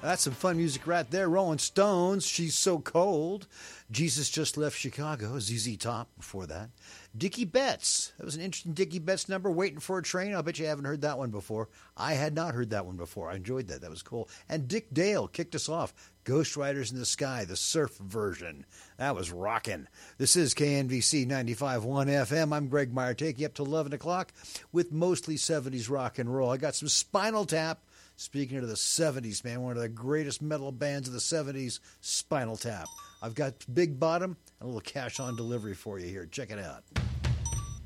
That's some fun music right there. Rolling Stones, She's So Cold. Jesus Just Left Chicago, ZZ Top before that. Dickie Betts. That was an interesting Dickie Betts number, Waiting for a Train. I bet you haven't heard that one before. I had not heard that one before. I enjoyed that. That was cool. And Dick Dale kicked us off. Ghost Riders in the Sky, the surf version. That was rocking. This is KNVC 95.1 FM. I'm Greg Meyer, taking you up to 11 o'clock with mostly 70s rock and roll. I got some Spinal Tap. Speaking of the 70s, man, one of the greatest metal bands of the 70s, Spinal Tap. I've got Big Bottom and a little cash on delivery for you here. Check it out.